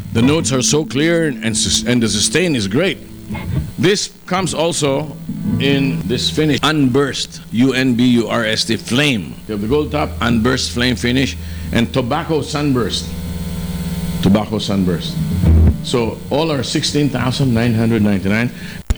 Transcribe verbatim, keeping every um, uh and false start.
The notes are so clear, and, sus- and the sustain is great. This comes also in this finish, Unburst, U N B U R S T, Flame. You have the gold top, Unburst Flame finish, and Tobacco Sunburst. Tobacco Sunburst. So all are sixteen thousand nine hundred ninety-nine.